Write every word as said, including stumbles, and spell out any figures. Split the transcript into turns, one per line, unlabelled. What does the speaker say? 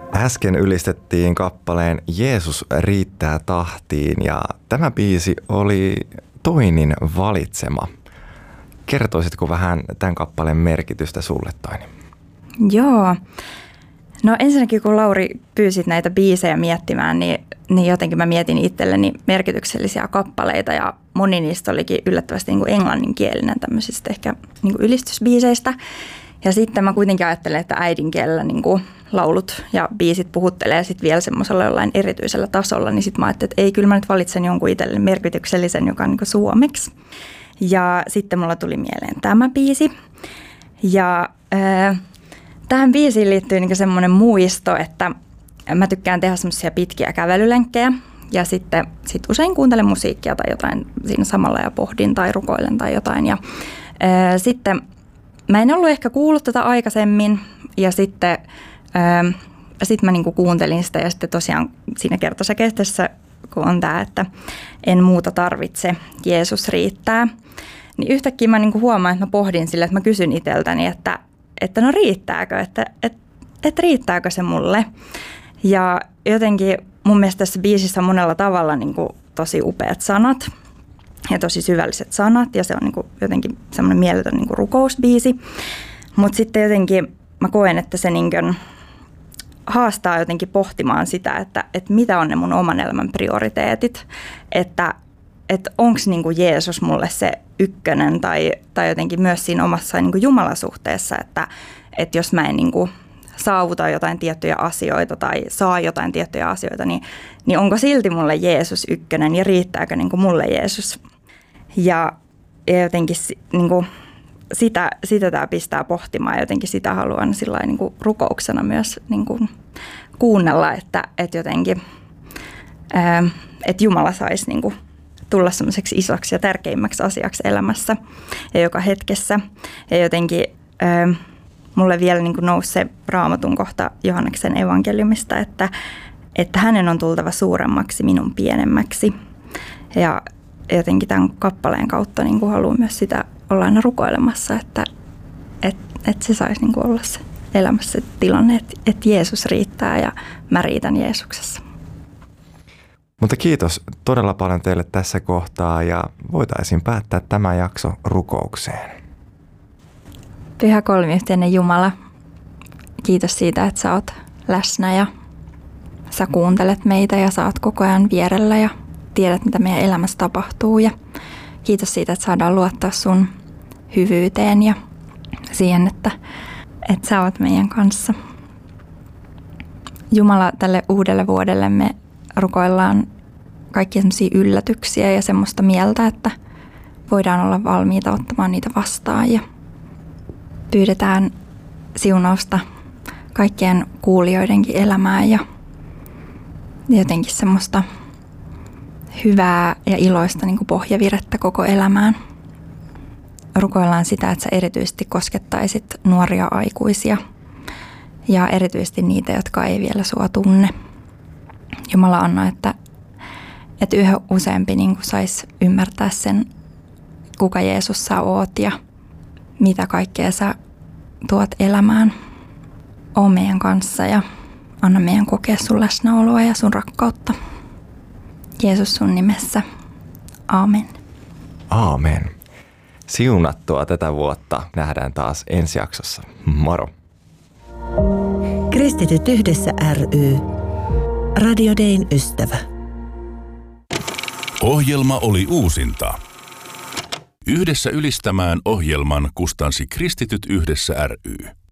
Äsken ylistettiin kappaleen Jeesus riittää tahtiin ja tämä biisi oli Toinin valitsema. Kertoisitko vähän tämän kappaleen merkitystä sulle, Toini?
Joo. No ensinnäkin kun Lauri pyysit näitä biisejä miettimään, niin, niin jotenkin mä mietin itselleni merkityksellisiä kappaleita ja moni niistä olikin yllättävästi niin kuin englanninkielinen tämmöisistä ehkä niin kuin ylistysbiiseistä. Ja sitten mä kuitenkin ajattelen, että äidinkielellä niin kuin laulut ja biisit puhuttelee sitten vielä semmoisella jollain erityisellä tasolla, niin sitten mä ajattelin, että ei, kyllä mä nyt valitsen jonkun itselleni merkityksellisen, joka on niin kuin suomeksi. Ja sitten mulla tuli mieleen tämä biisi. Ja äh, tähän biisiin liittyy niin kuin semmoinen muisto, että mä tykkään tehdä semmoisia pitkiä kävelylenkkejä. Ja sitten sit usein kuuntelen musiikkia tai jotain siinä samalla ja pohdin tai rukoilen tai jotain. Ja äh, sitten mä en ollut ehkä kuullut tätä aikaisemmin ja sitten äh, sit mä niinku kuuntelin sitä ja sitten tosiaan siinä kertosäkeistössä, kun on tämä, että en muuta tarvitse, Jeesus riittää, niin yhtäkkiä mä niinku huomaan, että mä pohdin sille, että mä kysyn itseltäni, että, että no riittääkö, että, että, että riittääkö se mulle. Ja jotenkin mun mielestä tässä biisissä on monella tavalla niinku tosi upeat sanat. Ja tosi syvälliset sanat ja se on niinku jotenkin semmoinen mieletön niinku rukousbiisi. Mutta sitten jotenkin mä koen, että se niinku haastaa jotenkin pohtimaan sitä, että, että mitä on ne mun oman elämän prioriteetit. Että, että onko niinku Jeesus mulle se ykkönen tai, tai jotenkin myös siinä omassa niinku jumalasuhteessa, että, että jos mä en niinku saavuta jotain tiettyjä asioita tai saa jotain tiettyjä asioita, niin, niin onko silti mulle Jeesus ykkönen ja riittääkö niinku mulle Jeesus? Ja jotenkin niin kuin, sitä, sitä tämä pistää pohtimaan ja jotenkin sitä haluan sillain, niin kuin rukouksena myös niin kuin, kuunnella, että, että jotenkin ää, että Jumala saisi niin kuin, tulla semmoiseksi isoksi ja tärkeimmäksi asiaksi elämässä ja joka hetkessä. Ja jotenkin ää, mulle vielä niin kuin nousi se Raamatun kohta Johanneksen evankeliumista, että, että hänen on tultava suuremmaksi minun pienemmäksi. Ja jotenkin tämän kappaleen kautta niin kuin haluan myös sitä olla aina rukoilemassa, että, että, että se saisi niin kuin olla se elämässä se tilanne, että, että Jeesus riittää ja mä riitän Jeesuksessa.
Mutta kiitos todella paljon teille tässä kohtaa ja voitaisiin päättää tämä jakso rukoukseen.
Pyhä kolmiyhteinen Jumala, kiitos siitä, että sä oot läsnä ja sä kuuntelet meitä ja sä oot koko ajan vierellä ja tiedät, mitä meidän elämässä tapahtuu ja kiitos siitä, että saadaan luottaa sun hyvyyteen ja siihen, että, että sä oot meidän kanssa. Jumala, tälle uudelle vuodelle me rukoillaan kaikkia semmoisia yllätyksiä ja semmoista mieltä, että voidaan olla valmiita ottamaan niitä vastaan ja pyydetään siunausta kaikkien kuulijoidenkin elämään ja jotenkin semmoista hyvää ja iloista niin kuin pohjavirettä koko elämään. Rukoillaan sitä, että sä erityisesti koskettaisit nuoria aikuisia ja erityisesti niitä, jotka ei vielä sua tunne. Jumala anna, että, että yhä useampi niin kuin saisi ymmärtää sen, kuka Jeesus sä oot ja mitä kaikkea sä tuot elämään. Oo meidän kanssa ja anna meidän kokea sun läsnäoloa ja sun rakkautta. Jeesus sun nimessä. Aamen.
Aamen. Siunattua tätä vuotta. Nähdään taas ensi jaksossa. Moro.
Kristityt yhdessä ry. Radio Dayn ystävä.
Ohjelma oli uusinta. Yhdessä ylistämään ohjelman kustansi Kristityt yhdessä ry.